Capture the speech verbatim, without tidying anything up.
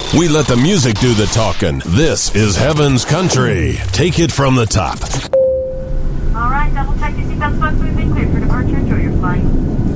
We let the music do the talking. This is Heaven's Country. Take it from the top. All right, double check your seatbelts, folks. We've been cleared for departure. Enjoy your flight.